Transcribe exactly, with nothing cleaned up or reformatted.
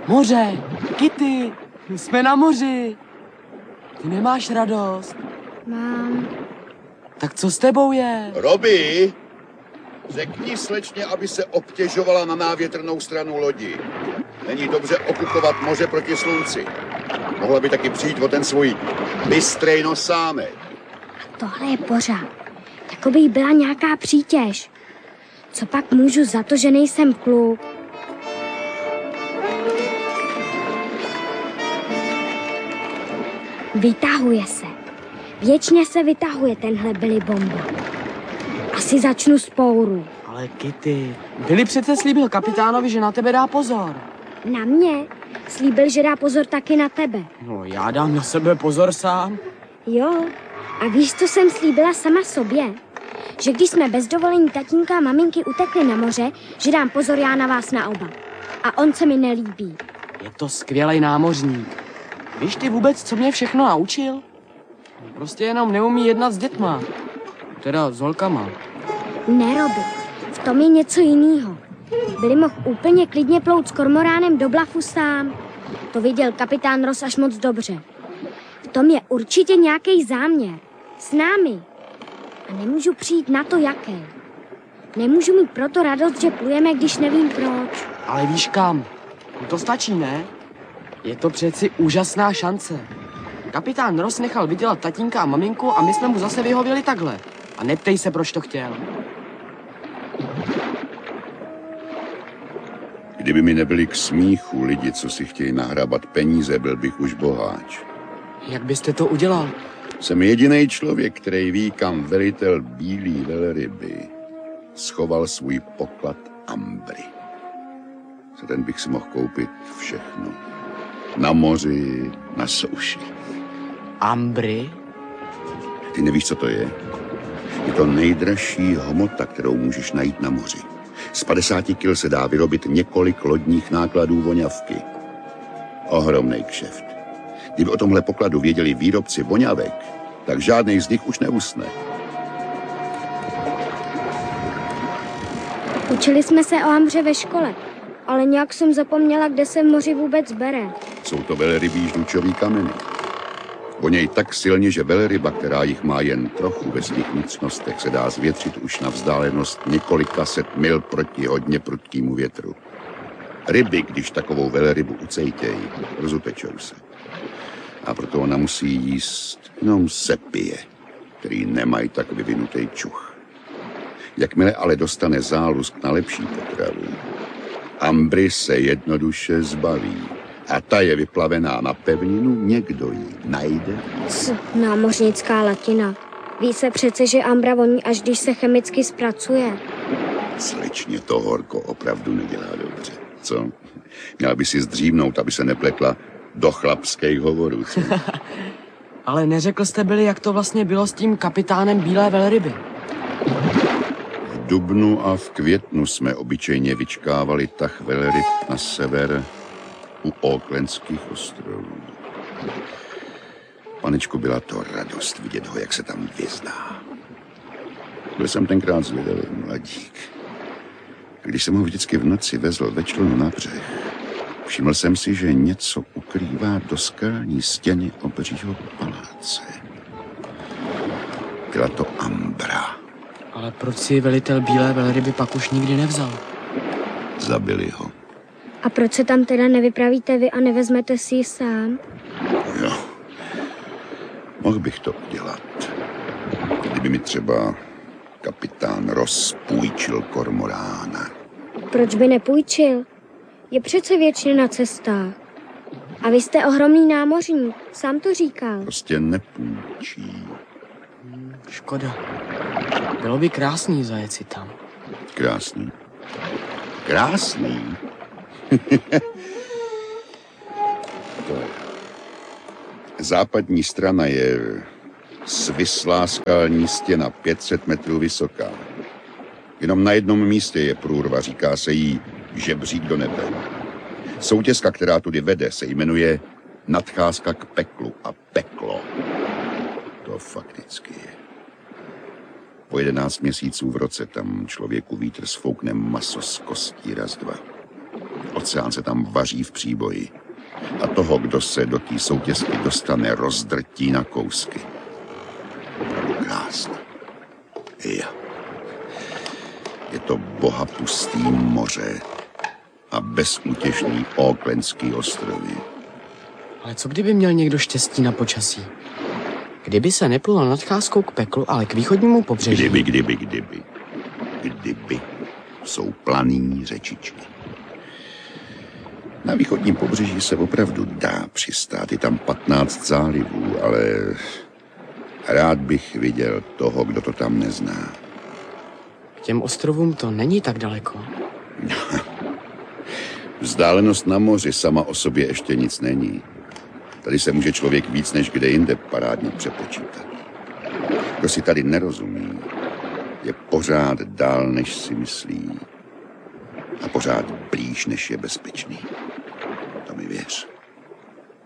Moře, Kitty, jsme na moři. Ty nemáš radost? Mám. Tak co s tebou je? Robi, řekni slečně, aby se obtěžovala na návětrnou stranu lodi. Není dobře okupovat moře proti slunci. Mohla by taky přijít o ten svůj bystrej nosámek. Tohle je pořád. Jako by jí byla nějaká přítěž. Co pak můžu za to, že nejsem kluk? Vytahuje se. Věčně se vytahuje tenhle Billy Bomba. Asi začnu spouru. Ale Kitty, Billy přece slíbil kapitánovi, že na tebe dá pozor. Na mě? Slíbil, že dá pozor taky na tebe. No, já dám na sebe pozor sám. Jo, a víš, co jsem slíbila sama sobě? Že když jsme bez dovolení tatínka a maminky utekli na moře, že dám pozor já na vás na oba. A on se mi nelíbí. Je to skvělej námořník. Víš ty vůbec, co mě všechno naučil? Prostě jenom neumí jednat s dětma. Teda s holkama. Ne, Robi, v tom je něco jiného. Billy mohl úplně klidně plout s kormoránem do Blafu sám. To viděl kapitán Ross až moc dobře. V tom je určitě nějaký záměr. S námi. A nemůžu přijít na to, jaký. Nemůžu mít proto radost, že plujeme, když nevím proč. Ale víš kam? To stačí, ne? Je to přeci úžasná šance. Kapitán Ross nechal vydělat tatínka a maminku a my jsme mu zase vyhověli takhle. A neptej se, proč to chtěl. Kdyby mi nebyli k smíchu lidi, co si chtějí nahrabat peníze, byl bych už boháč. Jak byste to udělal? Jsem jediný člověk, který ví, kam velitel bílý velryby schoval svůj poklad Ambry. Za ten bych si mohl koupit všechno. Na moři, na souši. Ambry? Ty nevíš, co to je? Je to nejdražší hmota, kterou můžeš najít na moři. Z padesáti kil se dá vyrobit několik lodních nákladů voňavky. Ohromnej kšeft. Kdyby o tomhle pokladu věděli výrobci voňavek, tak žádnej z nich už neusne. Učili jsme se o Ambře ve škole, ale nějak jsem zapomněla, kde se v moři vůbec bere. Jsou to velrybí žlučový kameny. Voněj tak silně, že velryba, která jich má jen trochu ve svých vnitřnostech, se dá zvětřit už na vzdálenost několika set mil proti hodně prudkému větru. Ryby, když takovou velrybu ucejtějí, rozutečou se. A proto ona musí jíst jenom sepie, který nemají tak vyvinutý čuch. Jakmile ale dostane zálusk na lepší potravu, Ambry se jednoduše zbaví. A ta je vyplavená na pevninu, někdo ji najde. C, námořnická latina. Ví se přece, že Ambra voní, až když se chemicky zpracuje. Slečně, to horko opravdu nedělá dobře. Co? Měla by si zdřímnout, aby se nepletla do chlapských hovorů, co? Ale neřekl jste byli, jak to vlastně bylo s tím kapitánem bílé velryby. V dubnu a v květnu jsme obyčejně vyčkávali tah velryb na sever u Aucklandských ostrovů. Panečku, byla to radost vidět ho, jak se tam vyzná. Byl jsem tenkrát zvědavý mladík. Když jsem ho vždycky v noci vezl ve člunu na břeh, všiml jsem si, že něco ukrývá do skalní stěny obřího paláce. Byla to Ambra. Ale proč si velitel bílé velryby pak už nikdy nevzal? Zabili ho. A proč se tam teda nevypravíte vy a nevezmete si ji sám? Jo, mohl bych to udělat. Kdyby mi třeba kapitán Ross půjčil kormorána. Proč by nepůjčil? Je přece věčně na cestách. A vy jste ohromný námořník, sám to říkal. Prostě nepůjčí. Škoda. Bylo by krásný zajet si tam. Krásný. Krásný? To je. Západní strana je svislá skalní stěna, pět set metrů vysoká. Jenom na jednom místě je průrva, říká se jí žebřík do nebe. Soutězka, která tudy vede, se jmenuje Nadcházka k peklu a peklo. To fakticky je. Po jedenáct měsíců v roce tam člověku vítr sfoukne maso z kostí raz dva. oceán se tam vaří v příboji. A toho, kdo se do té soutězky dostane, rozdrtí na kousky. Opravdu krásné. Ja. Je to bohapustý moře a bezútěšný Aucklandský ostrovy. Ale co kdyby měl někdo štěstí na počasí? Kdyby se neplul nadcházkou k peklu, ale k východnímu pobřeží. Kdyby, kdyby, kdyby. Kdyby jsou planý řečičky. Na východním pobřeží se opravdu dá přistát. Je tam patnáct zálivů, ale rád bych viděl toho, kdo to tam nezná. K těm ostrovům to není tak daleko. Vzdálenost na moři sama o sobě ještě nic není. Tady se může člověk víc než kde jinde parádně přepočítat. Kdo si tady nerozumí, je pořád dál, než si myslí. A pořád blíž, než je bezpečný.